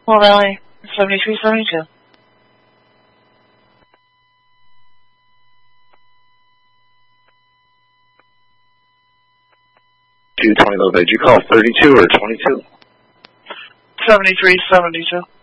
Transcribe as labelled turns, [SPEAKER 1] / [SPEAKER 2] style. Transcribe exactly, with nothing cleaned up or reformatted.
[SPEAKER 1] Well, Valley, seventy-three seventy-two.
[SPEAKER 2] two twenty Love, did you call thirty-two or twenty-two?
[SPEAKER 1] seventy-three seventy-two.